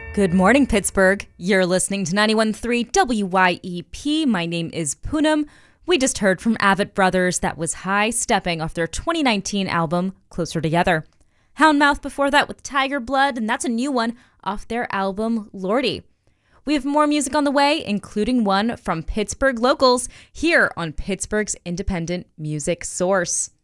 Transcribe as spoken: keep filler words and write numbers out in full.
Good morning, Pittsburgh. You're listening to ninety-one point three W Y E P. My name is Poonam. We just heard from Avett Brothers. That was High Stepping off their twenty nineteen album, Closer Together. Houndmouth before that with Tiger Blood, and that's a new one off their album, Lordy. We have more music on the way, including one from Pittsburgh locals here on Pittsburgh's independent music source.